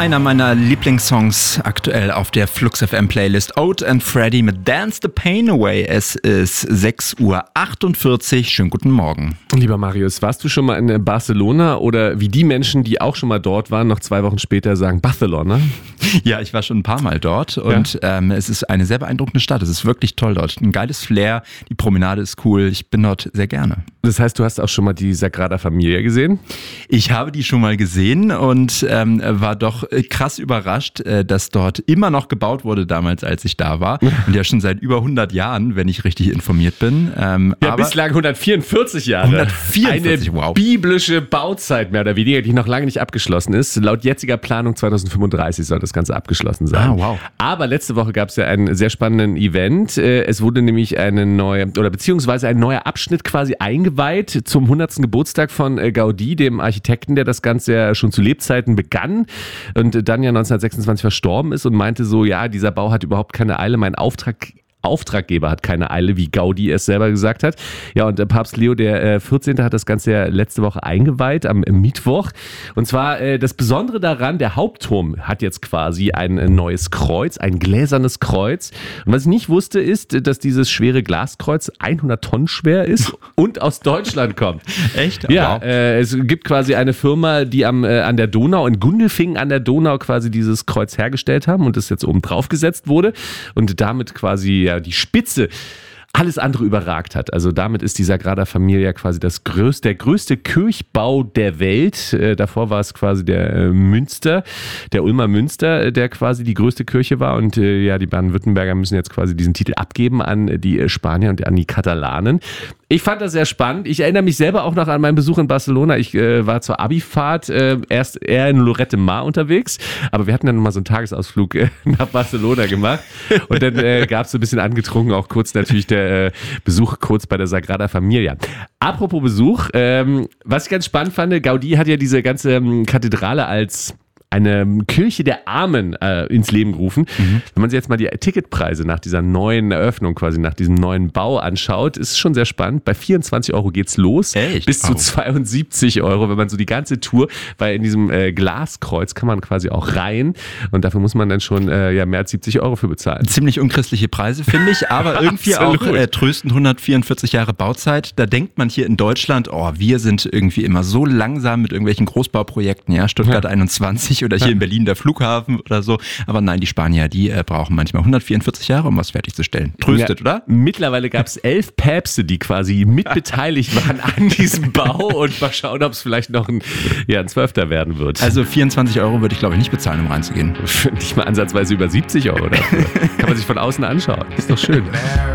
einer meiner Lieblingssongs aktuell auf der Flux FM Playlist. Oat and Freddy mit Dance the Pain Away. Es ist 6:48 Uhr. Schönen guten Morgen. Lieber Marius, warst du schon mal in Barcelona oder wie die Menschen, die auch schon mal dort waren, noch 2 Wochen später sagen Barcelona? Ja, ich war schon ein paar Mal dort und es ist eine sehr beeindruckende Stadt. Es ist wirklich toll dort. Ein geiles Flair, die Promenade ist cool. Ich bin dort sehr gerne. Das heißt, du hast auch schon mal die Sagrada Familia gesehen? Ich habe die schon mal gesehen und war doch krass überrascht, dass dort immer noch gebaut wurde damals, als ich da war. Und ja schon seit über 100 Jahren, wenn ich richtig informiert bin. Aber bislang 144 Jahre. 144, eine wow. Biblische Bauzeit mehr oder weniger, die noch lange nicht abgeschlossen ist. Laut jetziger Planung 2035 soll das Ganze abgeschlossen sein. Ah, wow. Aber letzte Woche gab es ja einen sehr spannenden Event. Es wurde nämlich ein neuer Abschnitt quasi eingeweiht zum 100. Geburtstag von Gaudí, dem Architekten, der das Ganze ja schon zu Lebzeiten begann und dann ja 1926 verstorben ist und meinte so, ja, dieser Bau hat überhaupt keine Eile, mein Auftraggeber hat keine Eile, wie Gaudí es selber gesagt hat. Ja, und Papst Leo der 14. hat das Ganze ja letzte Woche eingeweiht, am Mittwoch. Und zwar das Besondere daran, der Hauptturm hat jetzt quasi ein neues Kreuz, ein gläsernes Kreuz. Und was ich nicht wusste, ist, dass dieses schwere Glaskreuz 100 Tonnen schwer ist und aus Deutschland kommt. Echt? Ja, wow. Es gibt quasi eine Firma, die an der Donau, in Gundelfingen an der Donau quasi dieses Kreuz hergestellt haben und das jetzt oben drauf gesetzt wurde und damit quasi die Spitze alles andere überragt hat. Also damit ist die Sagrada Familia quasi der größte Kirchbau der Welt. Davor war es quasi der Ulmer Münster, der quasi die größte Kirche war. Und die Baden-Württemberger müssen jetzt quasi diesen Titel abgeben an die Spanier und an die Katalanen. Ich fand das sehr spannend. Ich erinnere mich selber auch noch an meinen Besuch in Barcelona. Ich war zur Abifahrt erst eher in Lloret de Mar unterwegs, aber wir hatten dann nochmal so einen Tagesausflug nach Barcelona gemacht und dann gab es so ein bisschen angetrunken, auch kurz natürlich der Besuch kurz bei der Sagrada Familia. Apropos Besuch, was ich ganz spannend fand, Gaudí hat ja diese ganze Kathedrale als eine Kirche der Armen ins Leben gerufen. Mhm. Wenn man sich jetzt mal die Ticketpreise nach dieser neuen Eröffnung, quasi nach diesem neuen Bau anschaut, ist es schon sehr spannend. Bei 24 € geht's los. Echt? Bis zu 72 €, wenn man so die ganze Tour, weil in diesem Glaskreuz kann man quasi auch rein und dafür muss man dann schon mehr als 70 € für bezahlen. Ziemlich unchristliche Preise, finde ich, aber irgendwie auch tröstend 144 Jahre Bauzeit. Da denkt man hier in Deutschland, wir sind irgendwie immer so langsam mit irgendwelchen Großbauprojekten, ja, Stuttgart 21 oder hier in Berlin der Flughafen oder so. Aber nein, die Spanier, die brauchen manchmal 144 Jahre, um was fertigzustellen. Tröstet, oder? Mittlerweile gab es 11 Päpste, die quasi mitbeteiligt waren an diesem Bau und mal schauen, ob es vielleicht noch ein 12. werden wird. Also 24 € würde ich, glaube ich, nicht bezahlen, um reinzugehen. Nicht mal ansatzweise über 70 € dafür. Kann man sich von außen anschauen. Ist doch schön.